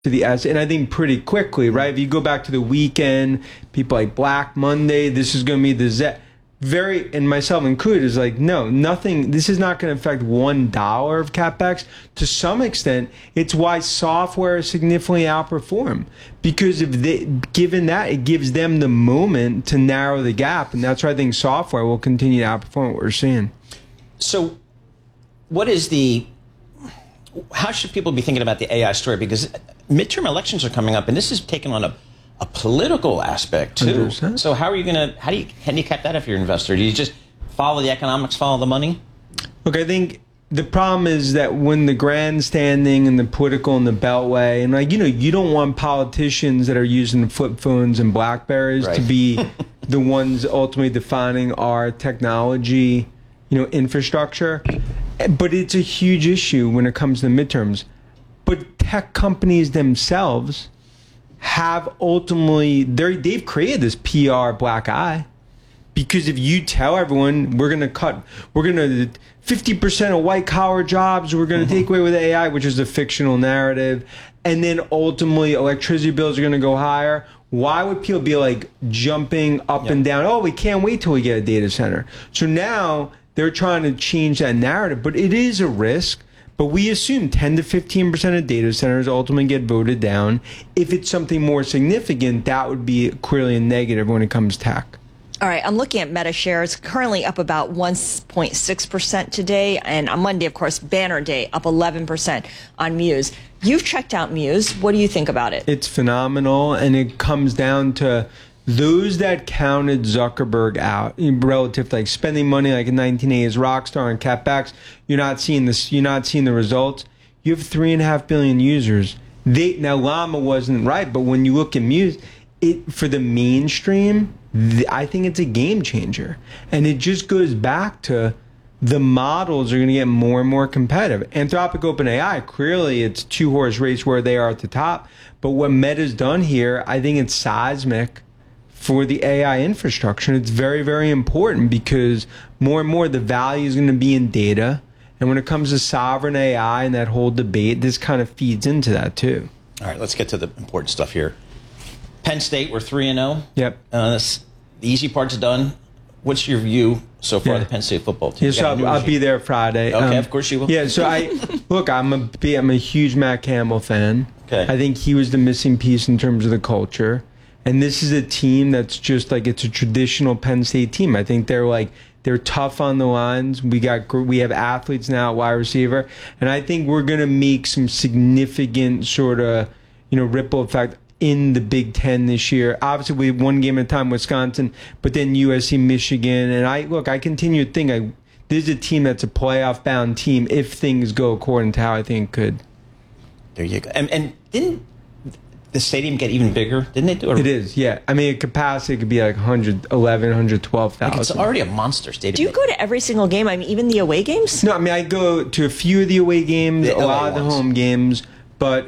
to the S, and I think pretty quickly, right? If you go back to the weekend, people like Black Monday, this is going to be the Z. And myself included, is like, no, nothing, this is not going to affect $1 of CapEx. To some extent, it's why software significantly outperform. Because given that, it gives them the moment to narrow the gap, and that's why I think software will continue to outperform what we're seeing. So how should people be thinking about the AI story? Because midterm elections are coming up, and this is taking on a political aspect too. 100%. So how are you going to how do you handicap that if you're an investor? Do you just follow the economics, follow the money? Look, I think the problem is that when the grandstanding and the political and the beltway, and you don't want politicians that are using flip phones and Blackberries to be the ones ultimately defining our technology, infrastructure. But it's a huge issue when it comes to the midterms. But tech companies themselves have ultimately, they've created this PR black eye. Because if you tell everyone we're going to 50% of white collar jobs, we're going to take away with AI, which is a fictional narrative, and then ultimately electricity bills are going to go higher, why would people be like jumping up and down? Oh, we can't wait till we get a data center. So now they're trying to change that narrative, but it is a risk. But we assume 10 to 15% of data centers ultimately get voted down. If it's something more significant, that would be clearly a negative when it comes to tech. All right, I'm looking at Meta shares, currently up about 1.6% today. And on Monday, of course, banner day, up 11% on Muse. You've checked out Muse. What do you think about it? It's phenomenal, and it comes down to those that counted Zuckerberg out relative to like spending money like in 1980s Rockstar and CapEx. You're not seeing this. You're not seeing the results. You have 3.5 billion users. Now Llama wasn't right, but when you look at Muse, for the mainstream, I think it's a game changer, and it just goes back to the models are going to get more and more competitive. Anthropic, OpenAI, clearly it's two-horse race where they are at the top. But what Meta's done here, I think it's seismic for the AI infrastructure. It's very, very important because more and more the value is going to be in data. And when it comes to sovereign AI and that whole debate, this kind of feeds into that too. All right, let's get to the important stuff here. Penn State, we're 3-0. Yep. The easy part's done. What's your view so far of the Penn State football team? Yeah, so I'll be there Friday. Okay, of course you will. Yeah, so I'm a huge Matt Campbell fan. Okay. I think he was the missing piece in terms of the culture. And this is a team that's just like, it's a traditional Penn State team. I think they're tough on the lines. We have athletes now at wide receiver, and I think we're going to make some significant sort of, ripple effect in the Big Ten this year. Obviously, we have one game at a time, Wisconsin, but then USC, Michigan, and I continue to think this is a team that's a playoff-bound team if things go according to how I think it could. There you go. And didn't the stadium get even bigger? Didn't it do it? It is, yeah. I mean, capacity could be like 111, 112,000. It's already a monster stadium. Do you go to every single game? I mean, even the away games? No, I mean, I go to a few of the away games, a lot of the home games, but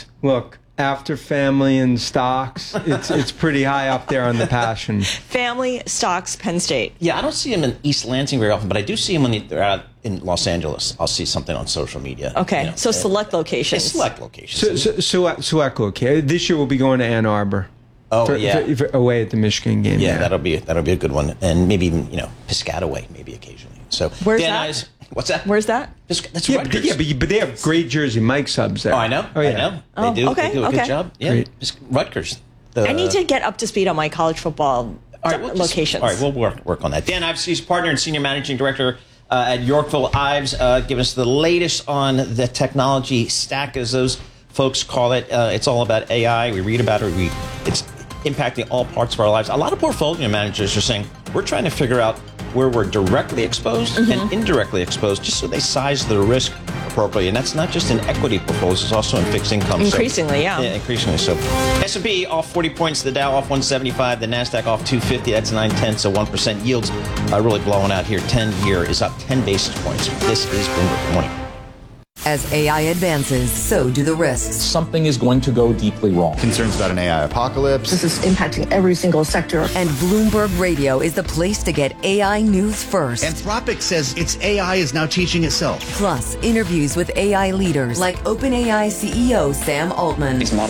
after family and stocks, it's pretty high up there on the passion. Family, stocks, Penn State. Yeah, I don't see them in East Lansing very often, but I do see them when they're out in Los Angeles. I'll see something on social media. Okay, so select locations. Select locations. Select location. This year we'll be going to Ann Arbor. Oh, for away at the Michigan game. Yeah, that'll be a good one, and maybe even Piscataway maybe occasionally. So where's that? What's that? Where's that? That's Rutgers. But they have great Jersey Mike subs there. Oh, I know. Oh, yeah. I know. They do a good job. Yeah, great. Rutgers. I need to get up to speed on my college football locations. All right, we'll work on that. Dan Ives, he's partner and senior managing director at Yorkville Ives, giving us the latest on the technology stack, as those folks call it. It's all about AI. We read about it. It's impacting all parts of our lives. A lot of portfolio managers are saying we're trying to figure out where we're directly exposed and indirectly exposed, just so they size the risk appropriately. And that's not just in equity portfolios, it's also in fixed income. Increasingly, yeah, increasingly. So S&P off 40 points, the Dow off 175, the NASDAQ off 250. That's 9/10, so 1%. Yields really blowing out here. 10-year is up 10 basis points. This is Bloomberg Morning. As AI advances, so do the risks. Something is going to go deeply wrong. Concerns about an AI apocalypse. This is impacting every single sector. And Bloomberg Radio is the place to get AI news first. Anthropic says its AI is now teaching itself. Plus, interviews with AI leaders like OpenAI CEO Sam Altman.